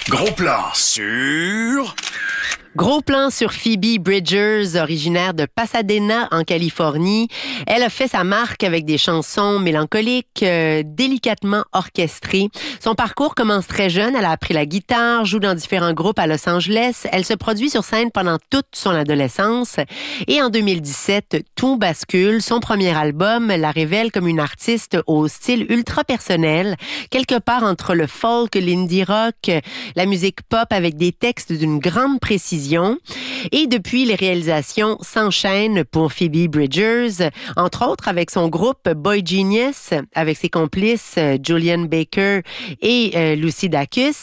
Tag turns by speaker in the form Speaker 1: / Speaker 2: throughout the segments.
Speaker 1: Gros plan sur...
Speaker 2: Gros plan sur Phoebe Bridgers, originaire de Pasadena, en Californie. Elle a fait sa marque avec des chansons mélancoliques, délicatement orchestrées. Son parcours commence très jeune. Elle a appris la guitare, joue dans différents groupes à Los Angeles. Elle se produit sur scène pendant toute son adolescence. Et en 2017, tout bascule. Son premier album la révèle comme une artiste au style ultra personnel, quelque part entre le folk, l'indie rock, la musique pop avec des textes d'une grande précision. Et depuis, les réalisations s'enchaînent pour Phoebe Bridgers, entre autres avec son groupe Boy Genius, avec ses complices Julian Baker et Lucy Dacus.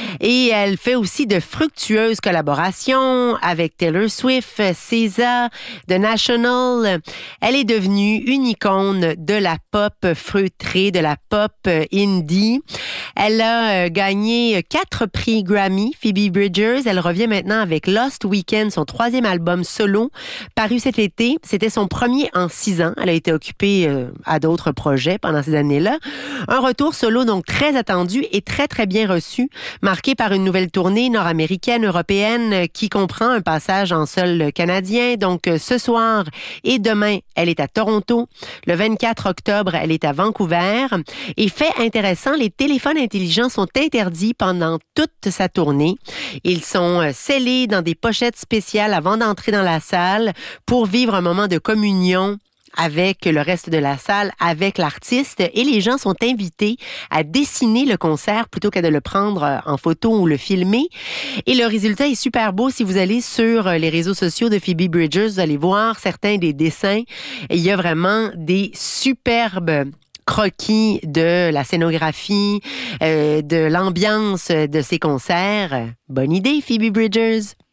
Speaker 2: Et elle fait aussi de fructueuses collaborations avec Taylor Swift, SZA, The National. Elle est devenue une icône de la pop feutrée, de la pop indie. Elle a gagné 4 prix Grammy, Phoebe Bridgers. Elle revient maintenant avec Lost Weekend, son 3e album solo, paru cet été. C'était son premier en 6 ans. Elle a été occupée à d'autres projets pendant ces années-là. Un retour solo donc très attendu et très, très bien reçu, marqué par une nouvelle tournée nord-américaine, européenne, qui comprend un passage en sol canadien. Donc, ce soir et demain, elle est à Toronto. Le 24 octobre, elle est à Vancouver. Et fait intéressant, les téléphones intelligents sont interdits pendant toute sa tournée. Ils sont scellés dans des pochettes spéciales avant d'entrer dans la salle pour vivre un moment de communion avec le reste de la salle, avec l'artiste. Et les gens sont invités à dessiner le concert plutôt qu'à de le prendre en photo ou le filmer. Et le résultat est super beau. Si vous allez sur les réseaux sociaux de Phoebe Bridgers, vous allez voir certains des dessins. Il y a vraiment des superbes croquis de la scénographie, de l'ambiance de ces concerts. Bonne idée, Phoebe Bridgers!